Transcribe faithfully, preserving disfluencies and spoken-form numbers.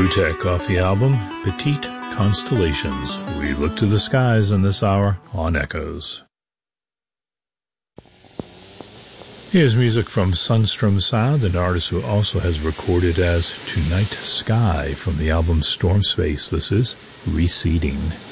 Tech off the album Petite Constellations. We look to the skies in this hour on Echoes. Here's music from Sunstrom Sound, an artist who also has recorded as Tonight Sky from the album Storm Space. This is Receding.